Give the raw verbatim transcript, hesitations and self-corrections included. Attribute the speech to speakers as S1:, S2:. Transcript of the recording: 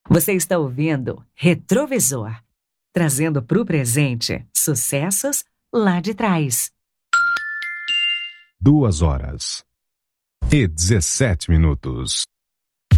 S1: Você está ouvindo Retrovisor, trazendo para o presente sucessos lá de trás.
S2: Duas horas e dezessete minutos.